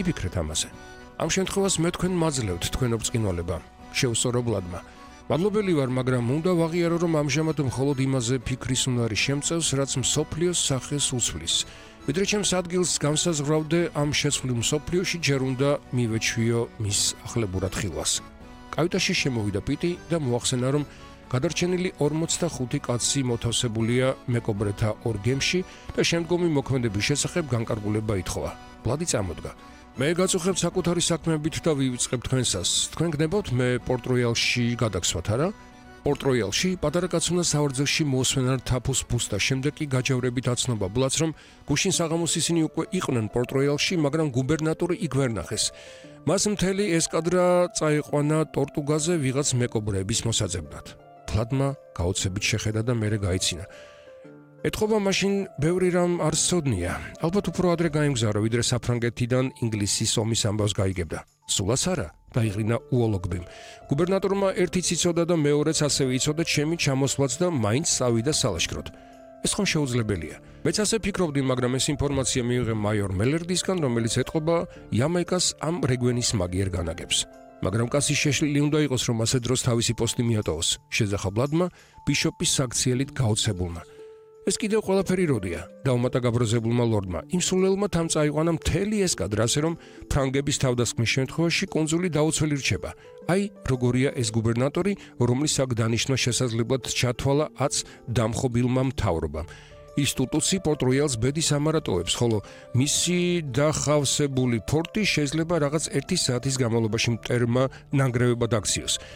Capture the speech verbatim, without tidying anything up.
იფიქრეთ ამაზე. ამ შემთხვევას მე თქვენ მაძლევთ თქვენ ობწყინვალება. შეუსწორებლადმა. მადლობელი ვარ, მაგრამ უნდა ვაღიარო, რომ ამჟამად მხოლოდ იმაზე ფიქრის უნარი შემწევს, რაც მსოფლიოს სახეს უსვლის. ვიდრე ჩემს ადგილს განსაზღვრავდე ამ შეცვლილ მსოფლიოში, ჯერ უნდა მივეჩვიო მის ახლებურად ხილვას. კაუტაში შემოვიდა პიტი და მოახსენა, რომ გადარჩენილი ორმოცდახუთი კაცი მოთავსებულია მეკობრეთა ორ გემში და შემდგომი მოქმედების შესახებ განკარგულება ითხოვა. ბლადი წამოდგა. მე გაწუხებთ საკუთარი საქმეებით და ვივიწყებ თქვენსას. თქვენ გნებავთ მე პორტ-როიალში გადაგსვათ, არა? პორტ-როიალში პატარა კაცს უნდა სავარძელში მოусვენარ თაფოს ბუს და შემდეგ კი გაჯავრებით აცნობა ბლადს, რომ გუშინ საღამოს ისინი უკვე იყვნენ პორტ-როიალში, მაგრამ გუბერნატორი იქ ვერ ნახეს. მას მთელი ესკადრა წაიყვანა ტორტუგაზე ვიღაც მეკობრეების მოსაძებნად. ბლადმა გაოცებით შეხედა და მერე გაიცინა. ეთხოვა მაშინ ბევრი რამ არ სცოდნია. ალბათ უფრო ადრე გაემგზავრა, ვიდრე საფრანგეთიდან ინგლისის ომის ამბავს გაიგებდა. სულაც არა, დაიღრინა უოლოგბემ. გუბერნატორმა ერთიც იცოდა და მეორეც ასევე იცოდა ჩემი ჩამოსვლაც და მაინც წავიდა სალაშქროდ. ეს ხომ შეუძლებელია. მეც ასე ფიქრობდი, მაგრამ ეს ინფორმაცია მივიღე მაიორ მელერდისგან, რომელიც ეთყობა იამაიკას ამ რეგვენის მაგიერ განაგებს. მაგრამ კაცი შეშლილი უნდა იყოს, რომ ასე დროს თავისი პოსტი მიატოვოს. შეძახა ბლადმა ბიშოპის საქციელით გაოცებულმა. ეს კიდევ ყველაფერი როდია, დაუმატა გაბრაზებულმა ლორდმა. იმ სულელმა თან წაიყვანა მთელი ესკადრა, ასე რომ ფრანგების თავდასხმის შემთხვევაში კუნძული დაუცველი რჩება. აი, როგორია ეს გუბერნატორი, რომლის აქ დანიშნვა შესაძლებლად ჩათვალა აც დამხობილმა მთავრობამ. ის ტუტუცი პორტ-როიალს ბედის ამარატოვებს, ხოლო მისი დახავსებული ფორტი შეიძლება რაღაც ერთი საათის განმავლობაში მტერმა ნანგრევებად აქციოს.